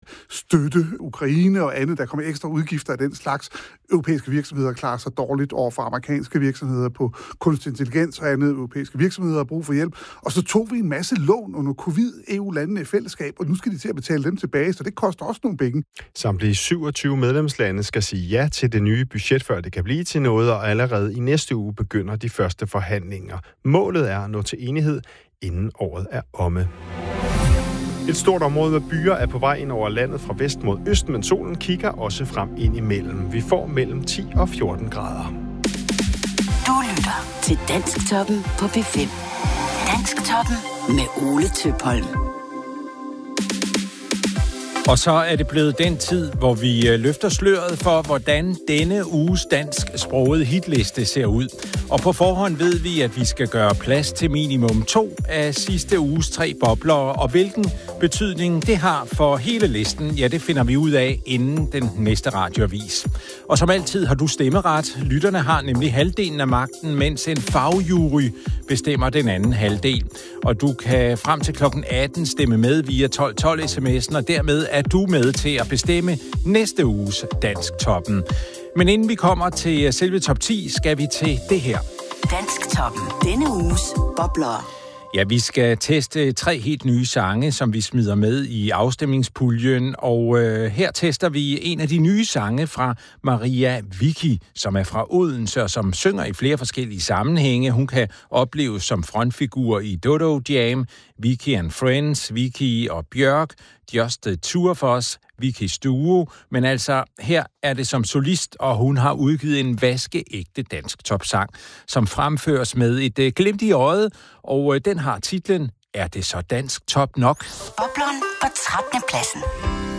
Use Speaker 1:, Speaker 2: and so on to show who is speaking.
Speaker 1: støtte Ukraine og andet. Der kommer ekstra udgifter af den slags. Europæiske virksomheder klarer sig dårligt over for amerikanske virksomheder på kunstig intelligens og andet. Europæiske virksomheder har brug for hjælp. Og så tog vi en masse lån under covid EU-landene i fællesskab, og nu skal de til at betale dem tilbage, så det koster også nogle penge.
Speaker 2: Samtlige 27 medlemslande skal sige ja til det nye budget, før det kan blive til noget, og allerede i næste uge begynder de første forhandlinger. Målet er at nå til enighed, inden året er omme. Et stort område med byer er på vej ind over landet fra vest mod øst, men solen kigger også frem ind imellem. Vi får mellem 10 og 14 grader.
Speaker 3: Du lytter til Dansktoppen på P5. Dansktoppen med Ole Tøpholm.
Speaker 4: Og så er det blevet den tid, hvor vi løfter sløret for, hvordan denne uges dansksprogede hitliste ser ud. Og på forhånd ved vi, at vi skal gøre plads til minimum 2 af sidste uges 3 bobler. Og hvilken betydning det har for hele listen, ja, det finder vi ud af inden den næste radioavis. Og som altid har du stemmeret. Lytterne har nemlig halvdelen af magten, mens en fagjury bestemmer den anden halvdel. Og du kan frem til klokken 18 stemme med via 1212 sms'en, og dermed er du med til at bestemme næste uges Dansktoppen. Men inden vi kommer til selve top 10, skal vi til det her.
Speaker 3: Dansktoppen. Denne uges bobler.
Speaker 4: Ja, vi skal teste 3 helt nye sange, som vi smider med i afstemningspuljen, og her tester vi en af de nye sange fra Maria Vicky, som er fra Odense og som synger i flere forskellige sammenhænge. Hun kan opleves som frontfigur i Dodo Jam, Vicky and Friends, Vicky og Bjørk, Just the Two of Us, Vickys Duo, men altså her er det som solist, og hun har udgivet en vaskeægte dansk topsang, som fremføres med et glimt i øjet, og den har titlen Er det så dansk top nok?
Speaker 3: Bobleren på 13. pladsen.